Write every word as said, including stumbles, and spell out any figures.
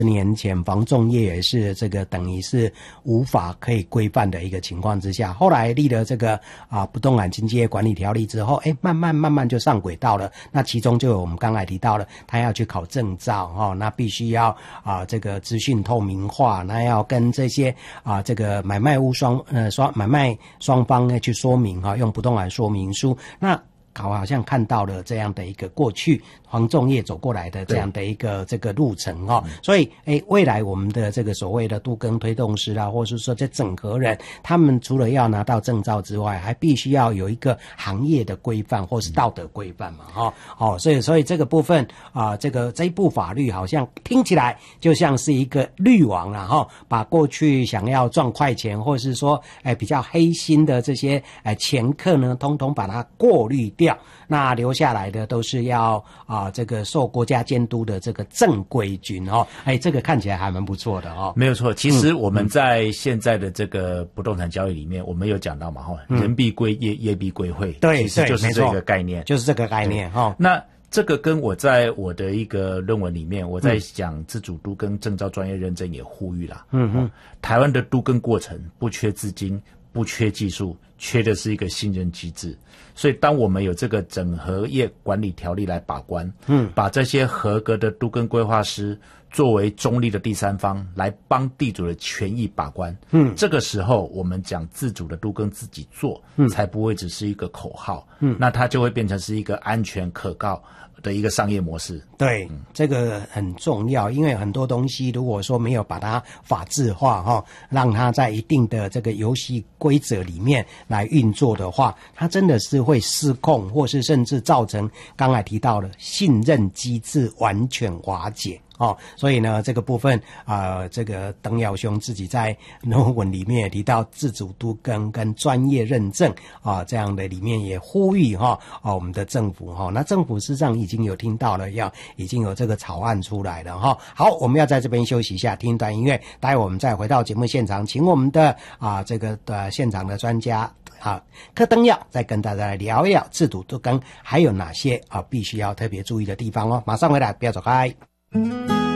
年前房仲业也是这个等于是无法可以规范的一个情况之下，后来立了这个啊不动产经纪业管理条例之后，哎，慢慢慢慢就上轨道了。那其中就有我们刚才提到了，他要去考证照哈、哦，那必须要啊这个资讯透明化，那要跟这些啊这个买卖屋双呃双买卖双方呢去说明哈、哦，用不动产说明书。那我好像看到了这样的一个过去房仲业走过来的这样的一个这个路程哦，所以诶未来我们的这个所谓的都更推动师啦，或是说这整合人，他们除了要拿到证照之外，还必须要有一个行业的规范或是道德规范嘛，哈、哦，哦，所以所以这个部分啊、呃，这个这一部法律好像听起来就像是一个滤网啦，哈、哦，把过去想要赚快钱或是说诶比较黑心的这些诶掮客呢，通通把它过滤掉。那留下来的都是要啊、呃、这个受国家监督的这个正规军哦，哎，这个看起来还蛮不错的哦。 没有错，其实我们在现在的这个不动产交易里面，嗯、我们有讲到嘛，哈、嗯，人必归业，业必归会， 对， 其实就是这个概念， 就是这个概念哈、哦。 那这个跟我在我的一个论文里面，我在讲自主都更证照专业认证也呼吁啦，嗯嗯，台湾的都更过程不缺资金，不缺技术，缺的是一个信任机制。所以当我们有这个整合业管理条例来把关，嗯，把这些合格的都更规划师作为中立的第三方来帮地主的权益把关，嗯，这个时候我们讲自主的都更自己做，嗯，才不会只是一个口号，嗯，那它就会变成是一个安全可靠的一个商业模式。 对、嗯、这个很重要，因为很多东西如果说没有把它法制化哈，让它在一定的这个游戏规则里面来运作的话，它真的是会失控，或是甚至造成刚才提到的信任机制完全瓦解。哦，所以呢，这个部分啊、呃，这个邓耀兄自己在论文里面也提到自主都更跟专业认证啊，这样的里面也呼吁哈啊，我们的政府哈，那政府事实上已经有听到了，要已经有这个草案出来了哈。好，我们要在这边休息一下，听一段音乐，待会我们再回到节目现场，请我们的啊这个的现场的专家啊柯登耀再跟大家来聊一聊自主都更还有哪些啊必须要特别注意的地方哦。马上回来，不要走开。